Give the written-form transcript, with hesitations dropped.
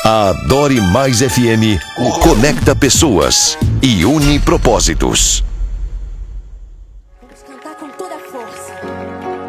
A Adore Mais FM conecta pessoas e une propósitos. Vamos cantar com toda a força.